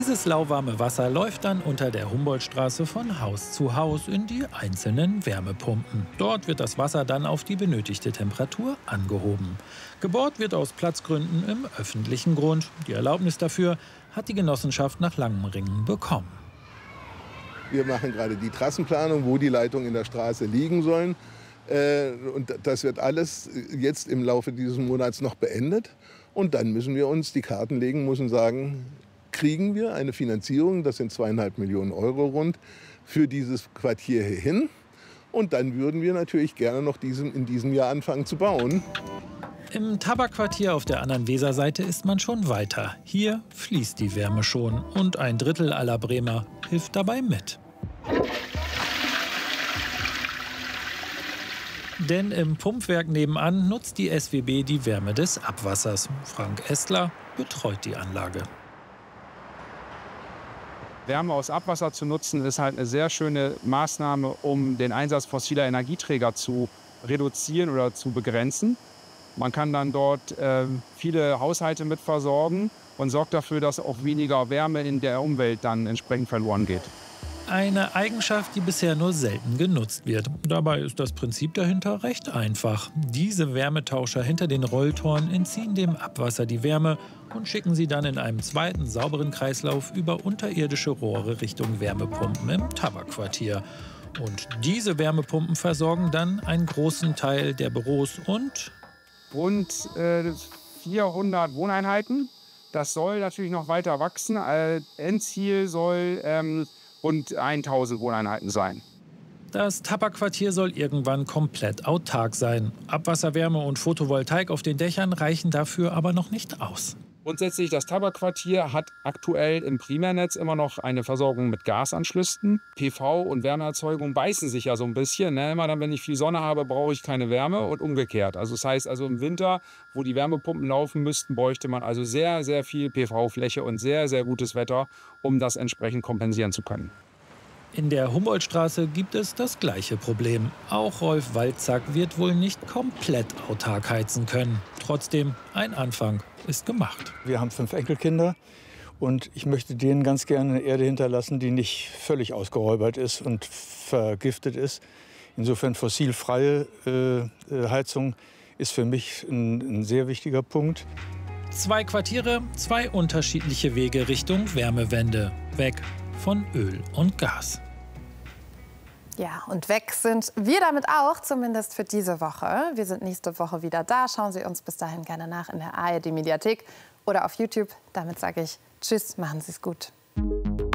Dieses lauwarme Wasser läuft dann unter der Humboldtstraße von Haus zu Haus in die einzelnen Wärmepumpen. Dort wird das Wasser dann auf die benötigte Temperatur angehoben. Gebohrt wird aus Platzgründen im öffentlichen Grund. Die Erlaubnis dafür hat die Genossenschaft nach langem Ringen bekommen. Wir machen gerade die Trassenplanung, wo die Leitungen in der Straße liegen sollen. Und das wird alles jetzt im Laufe dieses Monats noch beendet. Und dann müssen wir uns die Karten legen, müssen sagen, kriegen wir eine Finanzierung, das sind 2,5 Millionen Euro rund, für dieses Quartier hier hin. Und dann würden wir natürlich gerne noch in diesem Jahr anfangen zu bauen. Im Tabakquartier auf der anderen Weserseite ist man schon weiter. Hier fließt die Wärme schon und ein Drittel aller Bremer hilft dabei mit. Denn im Pumpwerk nebenan nutzt die SWB die Wärme des Abwassers. Frank Estler betreut die Anlage. Wärme aus Abwasser zu nutzen, ist halt eine sehr schöne Maßnahme, um den Einsatz fossiler Energieträger zu reduzieren oder zu begrenzen. Man kann dann dort viele Haushalte mit versorgen und sorgt dafür, dass auch weniger Wärme in der Umwelt dann entsprechend verloren geht. Eine Eigenschaft, die bisher nur selten genutzt wird. Dabei ist das Prinzip dahinter recht einfach. Diese Wärmetauscher hinter den Rolltoren entziehen dem Abwasser die Wärme und schicken sie dann in einem zweiten sauberen Kreislauf über unterirdische Rohre Richtung Wärmepumpen im Tabakquartier. Und diese Wärmepumpen versorgen dann einen großen Teil der Büros und Rund 400 Wohneinheiten. Das soll natürlich noch weiter wachsen. Endziel soll rund 1000 Wohneinheiten sein. das Tabakquartier soll irgendwann komplett autark sein. Abwasserwärme und Photovoltaik auf den Dächern reichen dafür aber noch nicht aus. Grundsätzlich, das Tabakquartier hat aktuell im Primärnetz immer noch eine Versorgung mit Gasanschlüssen. PV und Wärmeerzeugung beißen sich ja so ein bisschen. Ne? Immer dann, wenn ich viel Sonne habe, brauche ich keine Wärme und umgekehrt. Also das heißt, also im Winter, wo die Wärmepumpen laufen müssten, bräuchte man also sehr, sehr viel PV-Fläche und sehr, sehr gutes Wetter, um das entsprechend kompensieren zu können. In der Humboldtstraße gibt es das gleiche Problem. Auch Rolf Walzack wird wohl nicht komplett autark heizen können. Trotzdem, ein Anfang ist gemacht. Wir haben 5 Enkelkinder und ich möchte denen ganz gerne eine Erde hinterlassen, die nicht völlig ausgeräubert ist und vergiftet ist. Insofern fossilfreie Heizung ist für mich ein sehr wichtiger Punkt. 2 Quartiere, 2 unterschiedliche Wege Richtung Wärmewende. Weg von Öl und Gas. Ja, und weg sind wir damit auch, zumindest für diese Woche. Wir sind nächste Woche wieder da. Schauen Sie uns bis dahin gerne nach in der ARD-Mediathek oder auf YouTube. Damit sage ich Tschüss, machen Sie es gut.